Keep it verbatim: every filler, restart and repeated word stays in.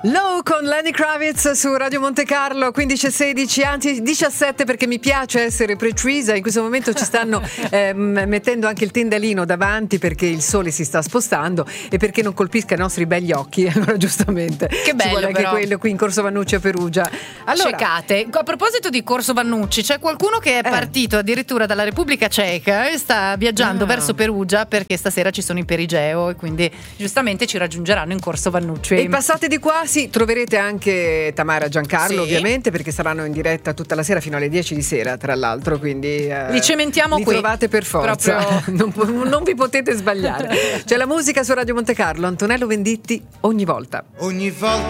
Low con Lenny Kravitz su Radio Monte Carlo, quindici e sedici, anzi diciassette, perché mi piace essere precisa. In questo momento ci stanno eh, mettendo anche il tendalino davanti perché il sole si sta spostando e perché non colpisca i nostri begli occhi. Allora giustamente che bello, ci vuole anche però. quello qui in Corso Vannucci a Perugia. Allora, Cecate. A proposito di Corso Vannucci, c'è qualcuno che è Eh. partito addirittura dalla Repubblica Ceca e sta viaggiando Ah. verso Perugia perché stasera ci sono i Perigeo e quindi giustamente ci raggiungeranno in Corso Vannucci. e passate di qua, sì, troverete anche Tamara e Giancarlo, Sì. ovviamente, perché saranno in diretta tutta la sera fino alle dieci di sera, tra l'altro, quindi eh, Li cementiamo li qui. trovate per forza. Proprio. non, po- non vi potete sbagliare. C'è la musica su Radio Monte Carlo, Antonello Venditti, ogni volta. Ogni volta